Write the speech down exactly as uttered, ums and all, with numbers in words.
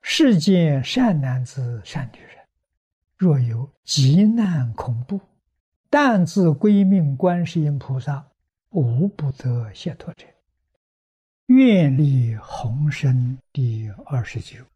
世间善男子、善女人，若有急难恐怖，但自归命观世音菩萨，无不得解脱者。愿力宏生第二十九。